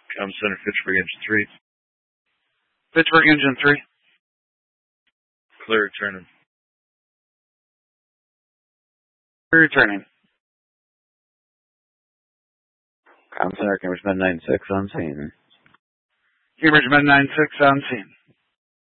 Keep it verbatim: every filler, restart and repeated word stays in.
Com Center, Fitchburg, engine three. Fitchburg, engine three. Clear returning. Clear returning. Com Center, Cambridge Med nine six on scene. Cambridge Med nine six on scene.